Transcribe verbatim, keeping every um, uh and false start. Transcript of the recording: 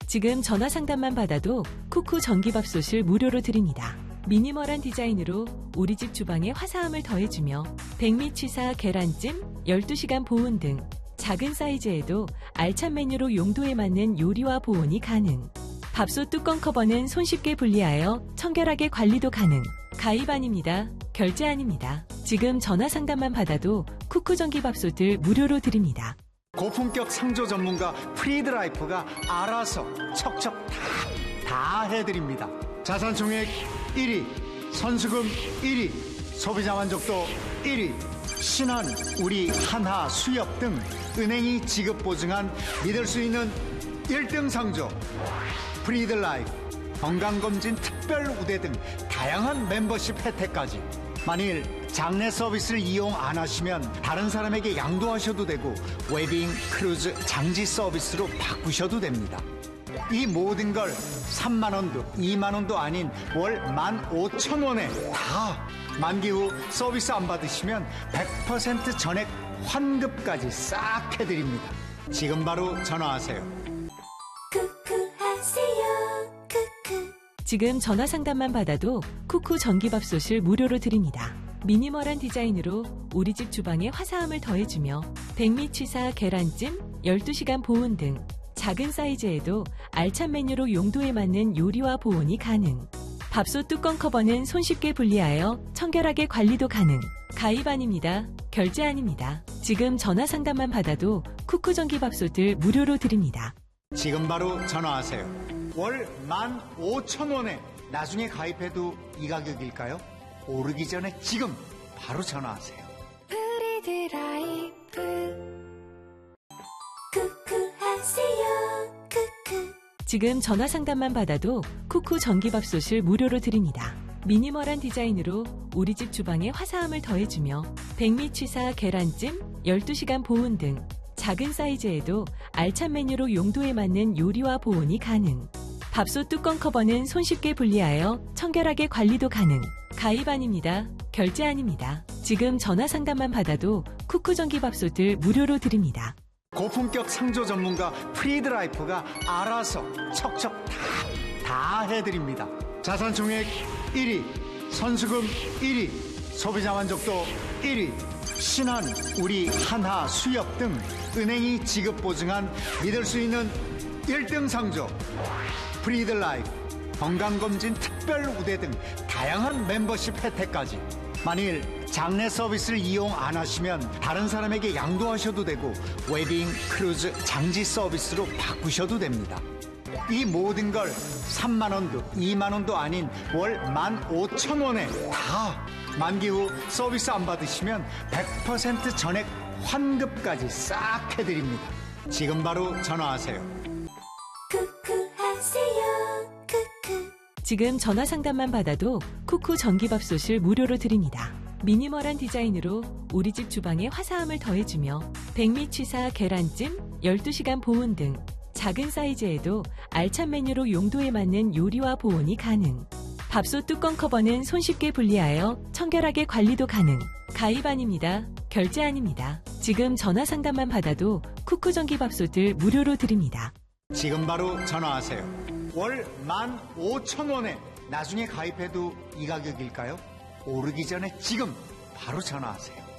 지금 전화 상담만 받아도 쿠쿠 전기밥솥을 무료로 드립니다. 미니멀한 디자인으로 우리 집 주방에 화사함을 더해주며 백미 취사, 계란찜, 열두 시간 보온 등 작은 사이즈에도 알찬 메뉴로 용도에 맞는 요리와 보온이 가능. 밥솥 뚜껑 커버는 손쉽게 분리하여 청결하게 관리도 가능. 가입 아닙니다. 결제 아닙니다. 지금 전화 상담만 받아도 쿠쿠 전기밥솥을 무료로 드립니다. 고품격 상조 전문가 프리드라이프가 알아서 척척 다, 다 해드립니다. 자산 총액 일 위, 선수금 일 위, 소비자 만족도 일 위, 신한, 우리, 한화, 수협 등 은행이 지급 보증한 믿을 수 있는 일 등 상조 프리드라이프, 건강검진 특별 우대 등 다양한 멤버십 혜택까지. 만일 장내 서비스를 이용 안 하시면 다른 사람에게 양도하셔도 되고 웨딩, 크루즈, 장지 서비스로 바꾸셔도 됩니다. 이 모든 걸 삼만 원도 이만 원도 아닌 월 만 오천 원에 다. 만기 후 서비스 안 받으시면 백 퍼센트 전액 환급까지 싹 해드립니다. 지금 바로 전화하세요. 쿠쿠 하세요. 쿠쿠. 지금 전화 상담만 받아도 쿠쿠 전기밥솥을 무료로 드립니다. 미니멀한 디자인으로 우리 집 주방에 화사함을 더해주며 백미 취사, 계란찜, 열두 시간 보온 등 작은 사이즈에도 알찬 메뉴로 용도에 맞는 요리와 보온이 가능. 밥솥 뚜껑 커버는 손쉽게 분리하여 청결하게 관리도 가능. 가입 아닙니다. 결제 아닙니다. 지금 전화 상담만 받아도 쿠쿠 전기밥솥을 무료로 드립니다. 지금 바로 전화하세요. 월 만 오천 원에 나중에 가입해도 이 가격일까요? 오르기 전에 지금 바로 전화하세요. 프리드라이프. 쿠쿠 하세요. 쿠쿠. 지금 전화 상담만 받아도 쿠쿠 전기밥솥을 무료로 드립니다. 미니멀한 디자인으로 우리 집 주방에 화사함을 더해주며 백미 취사, 계란찜, 열두 시간 보온 등 작은 사이즈에도 알찬 메뉴로 용도에 맞는 요리와 보온이 가능. 밥솥 뚜껑 커버는 손쉽게 분리하여 청결하게 관리도 가능. 가입 아닙니다. 결제 아닙니다. 지금 전화 상담만 받아도 쿠쿠 전기밥솥을 무료로 드립니다. 고품격 상조 전문가 프리드라이프가 알아서 척척 다, 다 해드립니다. 자산 총액 일 위, 선수금 일 위, 소비자 만족도 일 위, 신한, 우리, 한화, 수협 등 은행이 지급 보증한 믿을 수 있는 일 등 상조 프리드라이프, 건강검진 특별 우대 등 다양한 멤버십 혜택까지. 만일 장내 서비스를 이용 안 하시면 다른 사람에게 양도하셔도 되고 웨딩, 크루즈, 장지 서비스로 바꾸셔도 됩니다. 이 모든 걸 삼만 원도 이만 원도 아닌 월 만 오천 원에 다. 만기 후 서비스 안 받으시면 백 퍼센트 전액 환급까지 싹 해드립니다. 지금 바로 전화하세요. 쿠쿠 하세요. 쿠쿠. 지금 전화 상담만 받아도 쿠쿠 전기밥솥을 무료로 드립니다. 미니멀한 디자인으로 우리 집 주방에 화사함을 더해주며 백미 취사, 계란찜, 열두 시간 보온 등 작은 사이즈에도 알찬 메뉴로 용도에 맞는 요리와 보온이 가능. 밥솥 뚜껑 커버는 손쉽게 분리하여 청결하게 관리도 가능. 가입 아닙니다. 결제 아닙니다. 지금 전화 상담만 받아도 쿠쿠 전기밥솥을 무료로 드립니다. 지금 바로 전화하세요. 월 만 오천 원에 나중에 가입해도 이 가격일까요? 오르기 전에 지금 바로 전화하세요.